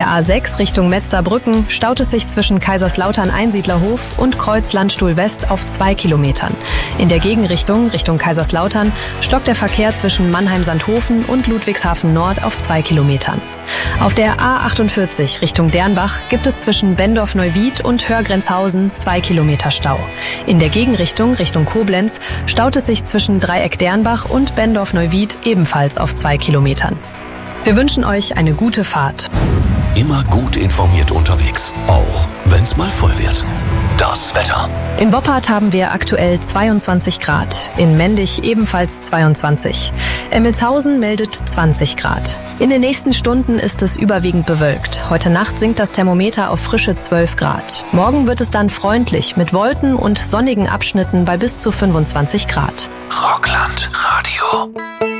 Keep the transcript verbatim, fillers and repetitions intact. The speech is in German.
der A sechs Richtung Metzerbrücken staut es sich zwischen Kaiserslautern-Einsiedlerhof und Kreuz-Landstuhl West auf zwei Kilometern. In der Gegenrichtung, Richtung Kaiserslautern, stockt der Verkehr zwischen Mannheim-Sandhofen und Ludwigshafen Nord auf zwei Kilometern. Auf der A achtundvierzig Richtung Dernbach gibt es zwischen Bendorf-Neuwied und Hörgrenzhausen zwei Kilometer Stau. In der Gegenrichtung, Richtung Koblenz, staut es sich zwischen Dreieck Dernbach und Bendorf-Neuwied ebenfalls auf zwei Kilometern. Wir wünschen euch eine gute Fahrt. Immer gut informiert unterwegs, auch wenn es mal voll wird. Das Wetter. In Boppard haben wir aktuell zweiundzwanzig Grad, in Mendig ebenfalls zweiundzwanzig. Emmelshausen meldet zwanzig Grad. In den nächsten Stunden ist es überwiegend bewölkt. Heute Nacht sinkt das Thermometer auf frische zwölf Grad. Morgen wird es dann freundlich mit Wolken und sonnigen Abschnitten bei bis zu fünfundzwanzig Grad. Rockland Radio.